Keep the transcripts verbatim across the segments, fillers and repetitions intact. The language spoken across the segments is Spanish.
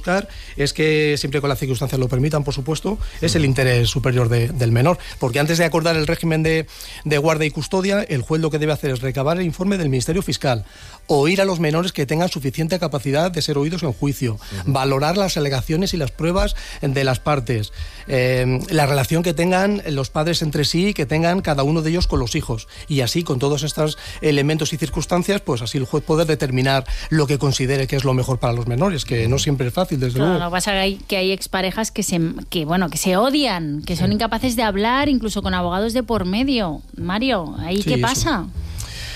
buscar es que, siempre con las circunstancias lo permitan, por supuesto, es el interés superior de, del menor. Porque antes de acordar el régimen de, de guarda y custodia, el juez lo que debe hacer es recabar el informe del Ministerio Fiscal, oír a los menores que tengan suficiente capacidad de ser oídos en juicio, uh-huh. valorar las alegaciones y las pruebas de las partes, eh, la relación que tengan los padres entre sí, que tengan cada uno de ellos con los hijos, y así, con todos estos elementos y circunstancias, pues así el juez poder determinar lo que considere que es lo mejor para los menores, que no siempre es fácil, desde claro, luego. Lo que pasa es que hay exparejas que se, que, bueno, que se odian, que son sí. incapaces de hablar, incluso con abogados de por medio. Mario, ¿ahí sí, qué pasa? Eso.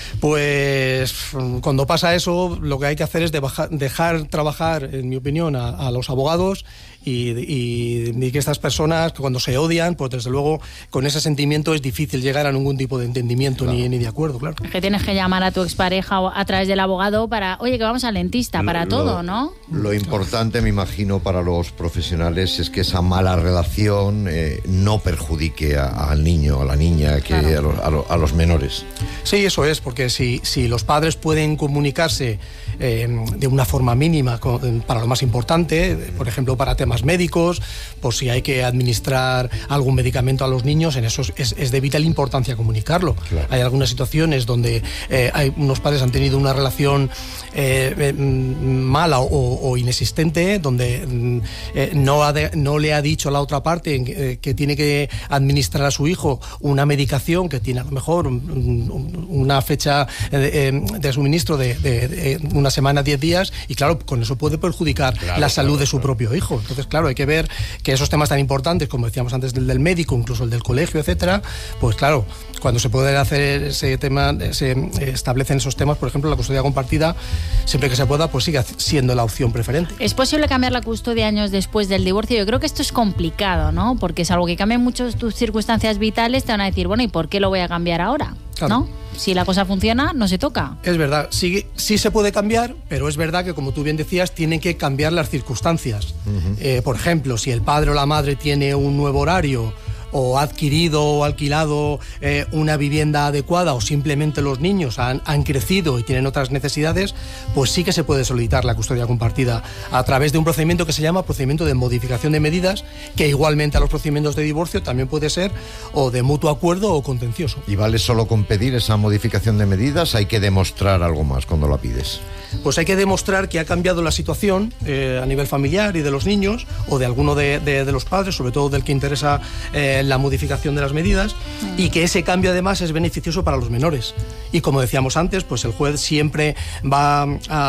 Pues cuando pasa eso, lo que hay que hacer es de bajar, dejar trabajar, en mi opinión, a, a los abogados y, y, y que estas personas, que cuando se odian, pues desde luego con ese sentimiento es difícil llegar a ningún tipo de entendimiento, claro. ni, ni de acuerdo, claro. Es que tienes que llamar a tu expareja a través del abogado para, oye, que vamos al dentista, para lo, todo, ¿no? Lo importante, me imagino, para los profesionales es que esa mala relación eh, no perjudique a, al niño, a la niña, que claro. a, lo, a, lo, a los menores. Sí, eso es, porque si, si los padres pueden comunicarse eh, de una forma mínima con, para lo más importante, por ejemplo, para temas médicos, por si hay que administrar algún medicamento a los niños, en eso es, es de vital importancia comunicarlo. Claro. Hay algunas situaciones donde eh, hay, unos padres han tenido una relación eh, eh, mala o, o inexistente, donde eh, no, ha de, no le ha dicho a la otra parte eh, que tiene que administrar a su hijo una medicación que tiene a lo mejor un, una fecha de, de suministro de, de, de una semana, diez días, y claro, con eso puede perjudicar claro, la salud claro, de su claro. propio hijo. Entonces, claro, hay que ver que esos temas tan importantes, como decíamos antes, del, del médico, incluso el del colegio, etcétera, pues claro, cuando se puede hacer ese tema, se establecen esos temas, por ejemplo, la custodia compartida, siempre que se pueda, pues sigue siendo la opción preferente. ¿Es posible cambiar la custodia años después del divorcio? Yo creo que esto es complicado, ¿no? Porque es algo que cambia mucho tus circunstancias vitales, te van a decir, bueno, ¿y por qué lo voy a cambiar ahora? Claro. ¿No? Si la cosa funciona, no se toca. Es verdad, sí, sí se puede cambiar, pero es verdad que, como tú bien decías, tienen que cambiar las circunstancias. Uh-huh. Eh, por ejemplo, si el padre o la madre tiene un nuevo horario, o ha adquirido o alquilado eh, una vivienda adecuada, o simplemente los niños han, han crecido y tienen otras necesidades, pues sí que se puede solicitar la custodia compartida a través de un procedimiento que se llama procedimiento de modificación de medidas, que igualmente a los procedimientos de divorcio también puede ser o de mutuo acuerdo o contencioso. ¿Y vale solo con pedir esa modificación de medidas? ¿Hay que demostrar algo más cuando la pides? Pues hay que demostrar que ha cambiado la situación eh, a nivel familiar y de los niños, o de alguno de, de, de los padres, sobre todo del que interesa eh, la modificación de las medidas, y que ese cambio además es beneficioso para los menores. Y como decíamos antes, pues el juez siempre va a,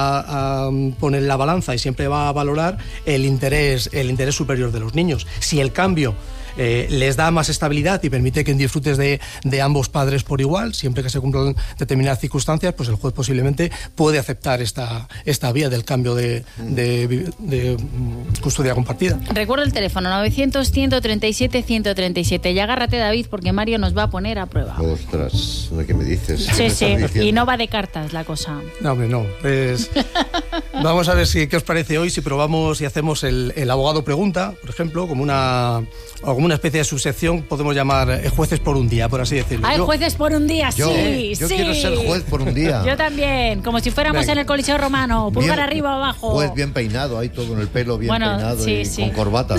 a poner la balanza y siempre va a valorar el interés, el interés superior de los niños. Si el cambio Eh, les da más estabilidad y permite que disfrutes de, de ambos padres por igual, siempre que se cumplan determinadas circunstancias, pues el juez posiblemente puede aceptar esta, esta vía del cambio de, de, de, de custodia compartida. Recuerdo el teléfono novecientos, ciento treinta y siete, ciento treinta y siete. Y agárrate, David, porque Mario nos va a poner a prueba. Ostras, ¿de qué me dices? Sí, ¿Qué sí, me estás y no va de cartas la cosa. No, hombre, no. Es... Vamos a ver si, qué os parece hoy si probamos y hacemos el, el abogado pregunta, por ejemplo, como una... o como una especie de subsección, podemos llamar eh, jueces por un día, por así decirlo. ¡Ay, jueces por un día! Yo, sí, yo sí. quiero ser juez por un día. Yo también, como si fuéramos Venga. en el Coliseo Romano, pulgar bien, arriba o abajo. Juez bien peinado, ahí todo con el pelo bien bueno, peinado sí, y sí. con corbata.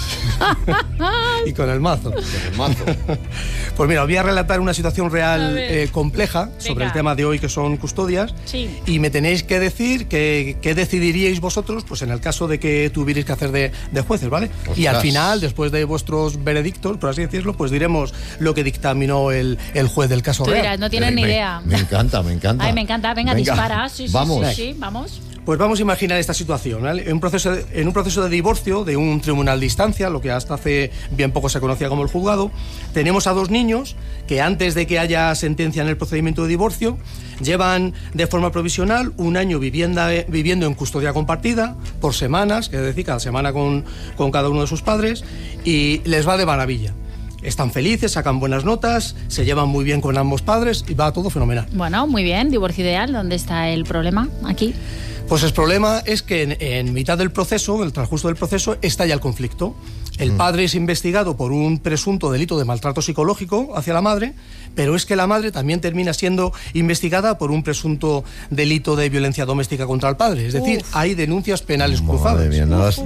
Y con el mazo. Con el mazo. Pues mira, os voy a relatar una situación real eh, compleja Venga. sobre el tema de hoy, que son custodias. Sí. Y me tenéis que decir qué decidiríais vosotros, pues en el caso de que tuvierais que hacer de, de jueces, ¿vale? Ostras. Y al final, después de vuestros veredictos, por así decirlo, pues diremos lo que dictaminó el, el juez del caso Tú real. dirás, no tienes ni me, idea. Me encanta, me encanta. Ay, me encanta. Venga, Venga. dispara. Sí, sí, vamos. Sí, sí, vamos. Pues vamos a imaginar esta situación, ¿vale? En un proceso de, en un proceso de divorcio de un tribunal de instancia, lo que hasta hace bien poco se conocía como el juzgado, tenemos a dos niños que, antes de que haya sentencia en el procedimiento de divorcio, llevan de forma provisional un año vivienda, viviendo en custodia compartida por semanas, es decir, cada semana con, con cada uno de sus padres, y les va de maravilla. Están felices, sacan buenas notas, se llevan muy bien con ambos padres y va todo fenomenal. Bueno, muy bien, divorcio ideal. ¿Dónde está el problema? Aquí. Pues el problema es que en, en mitad del proceso, en el transcurso del proceso, estalla el conflicto. El padre es investigado por un presunto delito de maltrato psicológico hacia la madre, pero es que la madre también termina siendo investigada por un presunto delito de violencia doméstica contra el padre. Es decir, Uf. hay denuncias penales cruzadas. Madre mía, nada,